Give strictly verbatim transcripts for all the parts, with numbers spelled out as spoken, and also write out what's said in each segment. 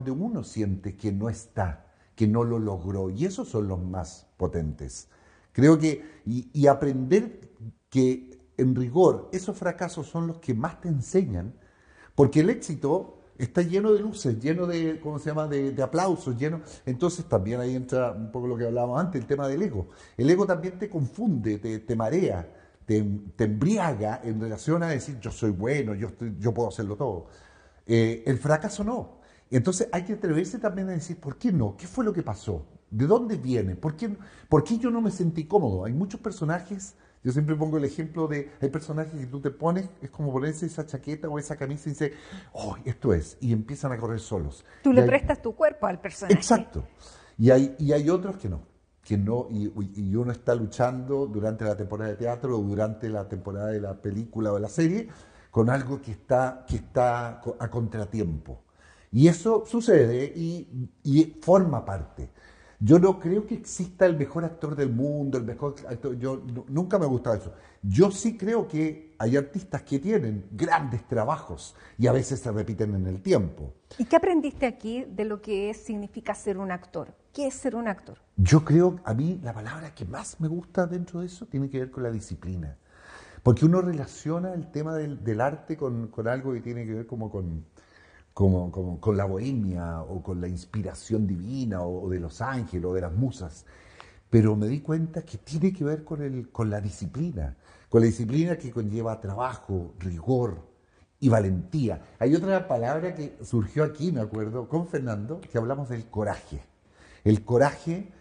donde uno siente que no está, que no lo logró, y esos son los más potentes. Creo que, y, y aprender que en rigor esos fracasos son los que más te enseñan, porque el éxito está lleno de luces, lleno de, ¿cómo se llama?, de, de aplausos, lleno. Entonces también ahí entra un poco lo que hablábamos antes, el tema del ego. El ego también te confunde, te, te marea, te, te embriaga en relación a decir yo soy bueno, yo, estoy, yo puedo hacerlo todo. Eh, el fracaso no. Entonces hay que atreverse también a decir, ¿por qué no? ¿Qué fue lo que pasó? ¿De dónde viene? ¿Por qué, por qué yo no me sentí cómodo? Hay muchos personajes, yo siempre pongo el ejemplo de, hay personajes que tú te pones, es como ponerse esa chaqueta o esa camisa y dices, oh, esto es, y empiezan a correr solos. Tú Y le hay, prestas tu cuerpo al personaje. exacto. Y hay, y hay otros que no, que no, y, y uno está luchando durante la temporada de teatro o durante la temporada de la película o de la serie con algo que está, que está a contratiempo. Y eso sucede y, y forma parte. Yo no creo que exista el mejor actor del mundo, el mejor actor, yo no- nunca me ha gustado eso. Yo sí creo que hay artistas que tienen grandes trabajos y a veces se repiten en el tiempo. ¿Y qué aprendiste aquí de lo que es- significa ser un actor? ¿Qué es ser un actor? Yo creo, a mí la palabra que más me gusta dentro de eso tiene que ver con la disciplina. Porque uno relaciona el tema del, del arte con, con algo que tiene que ver como con, como, como con la bohemia o con la inspiración divina o, o de los ángeles o de las musas. Pero me di cuenta que tiene que ver con, el, con la disciplina, con la disciplina que conlleva trabajo, rigor y valentía. Hay otra palabra que surgió aquí, me acuerdo, con Fernando, que hablamos del coraje. El coraje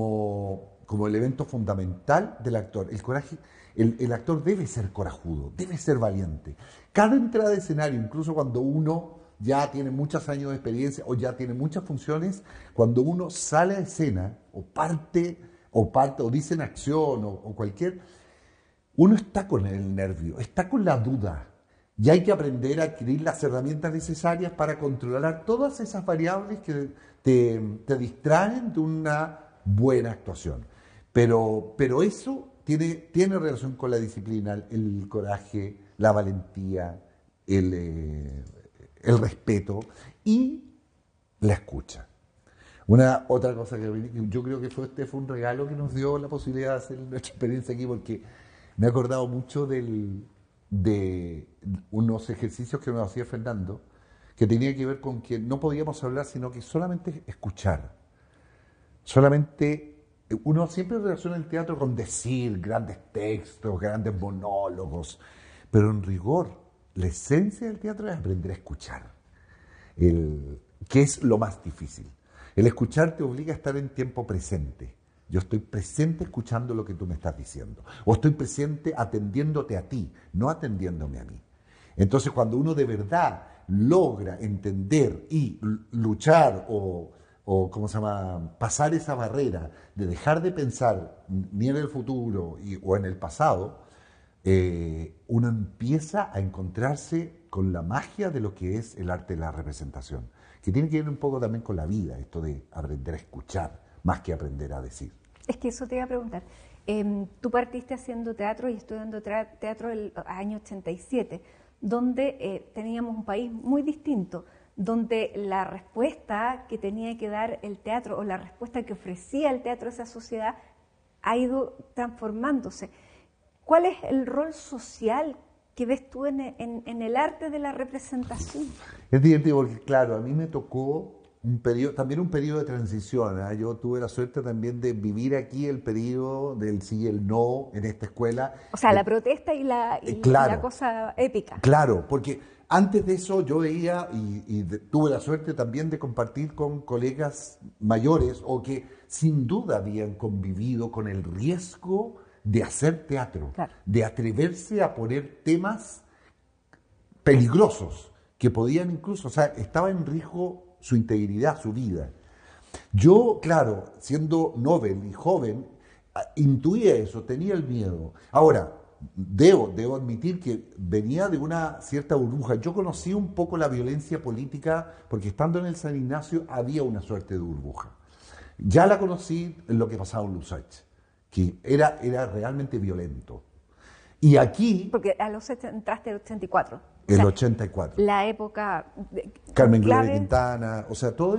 como, como elemento fundamental del actor. El coraje, el, el actor debe ser corajudo, debe ser valiente. Cada entrada de escenario, incluso cuando uno ya tiene muchos años de experiencia o ya tiene muchas funciones, cuando uno sale a escena o parte o parte o dice en acción o, o cualquier, uno está con el nervio, está con la duda. Y hay que aprender a adquirir las herramientas necesarias para controlar todas esas variables que te, te distraen de una buena actuación. Pero, pero eso tiene, tiene relación con la disciplina, el, el coraje, la valentía, el, eh, el respeto y la escucha. Una otra cosa que yo creo que fue este fue un regalo que nos dio la posibilidad de hacer nuestra experiencia aquí, porque me he acordado mucho del, de unos ejercicios que nos hacía Fernando, que tenía que ver con que no podíamos hablar, sino que solamente escuchar. Solamente, uno siempre relaciona el teatro con decir grandes textos, grandes monólogos, pero en rigor, la esencia del teatro es aprender a escuchar, el, que es lo más difícil. El escuchar te obliga a estar en tiempo presente. Yo estoy presente escuchando lo que tú me estás diciendo. O estoy presente atendiéndote a ti, no atendiéndome a mí. Entonces, cuando uno de verdad logra entender y luchar o, o ¿cómo se llama?, pasar esa barrera de dejar de pensar ni en el futuro y, o en el pasado, eh, uno empieza a encontrarse con la magia de lo que es el arte de la representación, que tiene que ver un poco también con la vida, esto de aprender a escuchar más que aprender a decir. Es que eso te iba a preguntar. Eh, tú partiste haciendo teatro y estudiando teatro el año ochenta y siete, donde eh, teníamos un país muy distinto, donde la respuesta que tenía que dar el teatro o la respuesta que ofrecía el teatro a esa sociedad ha ido transformándose. ¿Cuál es el rol social que ves tú en, en, en el arte de la representación? Es divertido porque, claro, a mí me tocó un periodo, también un periodo de transición, ¿eh? Yo tuve la suerte también de vivir aquí el periodo del sí y el no en esta escuela. O sea, de, la protesta y la, y, eh, claro, y la cosa épica. Claro, porque antes de eso yo veía y, y de, tuve la suerte también de compartir con colegas mayores o que sin duda habían convivido con el riesgo de hacer teatro, Claro. de atreverse a poner temas peligrosos que podían incluso, o sea, estaba en riesgo su integridad, su vida. Yo, claro, siendo novel y joven, intuía eso, tenía el miedo. Ahora, debo, debo admitir que venía de una cierta burbuja. Yo conocí un poco la violencia política porque estando en el San Ignacio había una suerte de burbuja. Ya la conocí en lo que pasaba en Lusach, que era, era realmente violento. Y aquí, Porque a los ochenta entraste el ochenta y cuatro. el O sea, ochenta y cuatro. la época de- Carmen Gloria clave. Quintana, o sea, todo